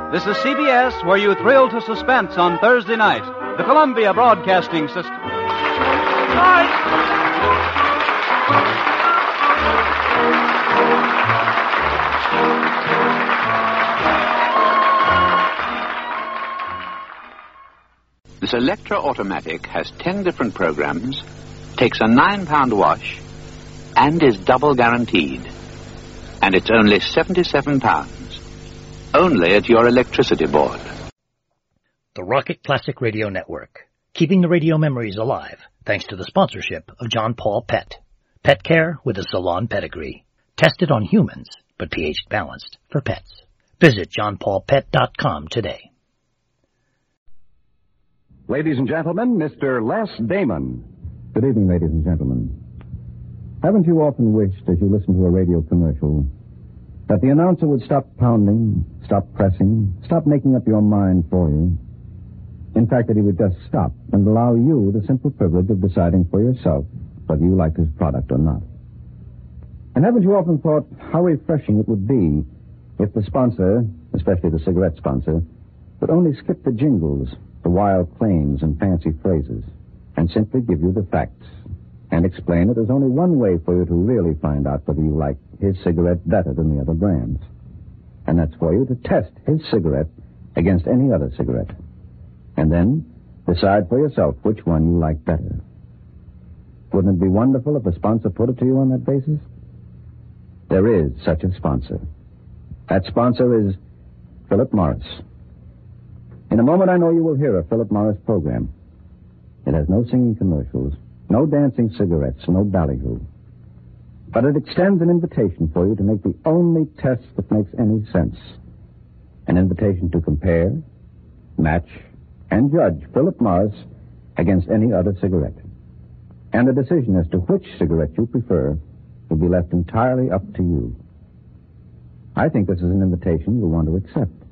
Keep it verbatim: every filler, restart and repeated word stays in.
This is C B S, where you thrill to suspense on Thursday night. The Columbia Broadcasting System. This Electra Automatic has ten different programs, takes a nine-pound wash, and is double guaranteed. And it's only seventy-seven pounds. Only at your electricity board. The Rocket Classic Radio Network, keeping the radio memories alive thanks to the sponsorship of John Paul Pet. Pet care with a salon pedigree. Tested on humans, but pH balanced for pets. Visit john paul pet dot com today. Ladies and gentlemen, Mister Les Damon. Good evening, ladies and gentlemen. Haven't you often wished, as you listen to a radio commercial, that the announcer would stop pounding, stop pressing, stop making up your mind for you? In fact, that he would just stop and allow you the simple privilege of deciding for yourself whether you like his product or not. And haven't you often thought how refreshing it would be if the sponsor, especially the cigarette sponsor, would only skip the jingles, the wild claims and fancy phrases, and simply give you the facts and explain that there's only one way for you to really find out whether you like his cigarette better than the other brands. And that's for you to test his cigarette against any other cigarette. And then decide for yourself which one you like better. Wouldn't it be wonderful if a sponsor put it to you on that basis? There is such a sponsor. That sponsor is Philip Morris. In a moment, I know you will hear a Philip Morris program. It has no singing commercials, no dancing cigarettes, no ballyhoo. But it extends an invitation for you to make the only test that makes any sense. An invitation to compare, match, and judge Philip Morris against any other cigarette. And the decision as to which cigarette you prefer will be left entirely up to you. I think this is an invitation you'll want to accept.